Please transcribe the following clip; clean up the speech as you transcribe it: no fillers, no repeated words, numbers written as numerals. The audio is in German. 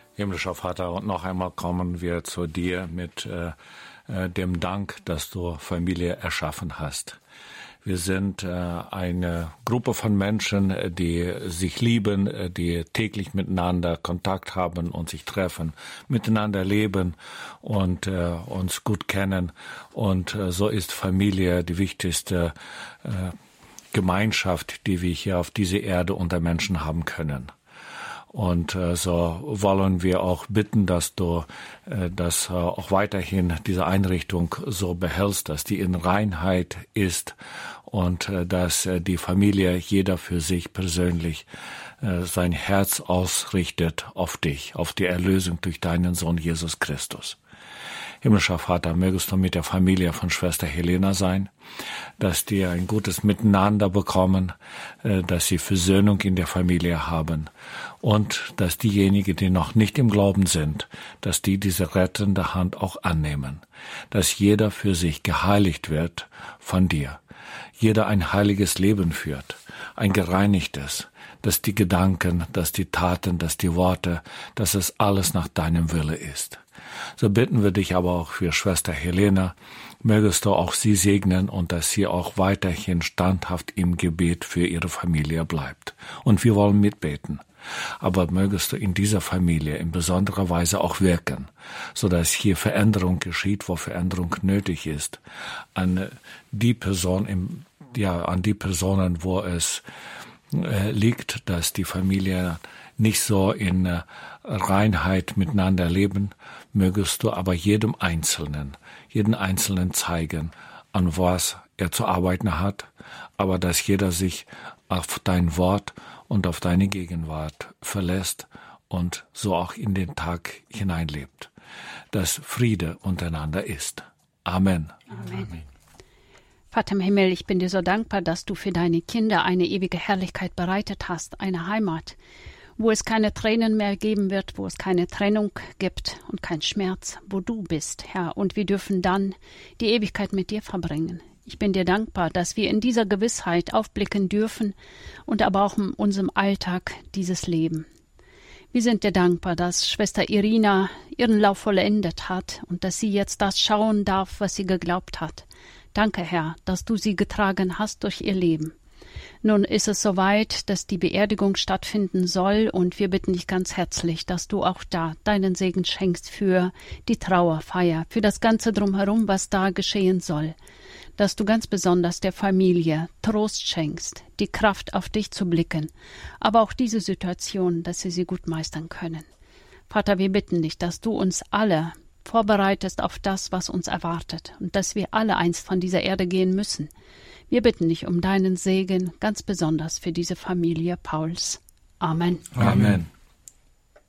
Himmlischer Vater, und noch einmal kommen wir zu dir mit dem Dank, dass du Familie erschaffen hast. Wir sind eine Gruppe von Menschen, die sich lieben, die täglich miteinander Kontakt haben und sich treffen, miteinander leben und uns gut kennen. Und so ist Familie die wichtigste Gemeinschaft, die wir hier auf dieser Erde unter Menschen haben können. Und so wollen wir auch bitten, dass du das auch weiterhin diese Einrichtung so behältst, dass die in Reinheit ist und dass die Familie jeder für sich persönlich sein Herz ausrichtet auf dich, auf die Erlösung durch deinen Sohn Jesus Christus. Himmlischer Vater, mögest du mit der Familie von Schwester Helena sein, dass die ein gutes Miteinander bekommen, dass sie Versöhnung in der Familie haben und dass diejenigen, die noch nicht im Glauben sind, dass die diese rettende Hand auch annehmen, dass jeder für sich geheiligt wird von dir, jeder ein heiliges Leben führt, ein gereinigtes, dass die Gedanken, dass die Taten, dass die Worte, dass es alles nach deinem Wille ist. So bitten wir dich aber auch für Schwester Helena, mögest du auch sie segnen und dass sie auch weiterhin standhaft im Gebet für ihre Familie bleibt. Und wir wollen mitbeten. Aber mögest du in dieser Familie in besonderer Weise auch wirken, sodass hier Veränderung geschieht, wo Veränderung nötig ist, an die Personen, wo es liegt, dass die Familie nicht so in Reinheit miteinander leben, mögest du aber jeden Einzelnen zeigen, an was er zu arbeiten hat, aber dass jeder sich auf dein Wort und auf deine Gegenwart verlässt und so auch in den Tag hineinlebt, dass Friede untereinander ist. Amen. Amen. Vater im Himmel, ich bin dir so dankbar, dass du für deine Kinder eine ewige Herrlichkeit bereitet hast, eine Heimat, wo es keine Tränen mehr geben wird, wo es keine Trennung gibt und kein Schmerz, wo du bist, Herr, und wir dürfen dann die Ewigkeit mit dir verbringen. Ich bin dir dankbar, dass wir in dieser Gewissheit aufblicken dürfen und aber auch in unserem Alltag dieses Leben. Wir sind dir dankbar, dass Schwester Irina ihren Lauf vollendet hat und dass sie jetzt das schauen darf, was sie geglaubt hat. Danke, Herr, dass du sie getragen hast durch ihr Leben. Nun ist es soweit, dass die Beerdigung stattfinden soll und wir bitten dich ganz herzlich, dass du auch da deinen Segen schenkst für die Trauerfeier, für das Ganze drumherum, was da geschehen soll. Dass du ganz besonders der Familie Trost schenkst, die Kraft auf dich zu blicken, aber auch diese Situation, dass sie gut meistern können. Vater, wir bitten dich, dass du uns alle vorbereitest auf das, was uns erwartet und dass wir alle einst von dieser Erde gehen müssen. Wir bitten dich um deinen Segen, ganz besonders für diese Familie Pauls. Amen. Amen.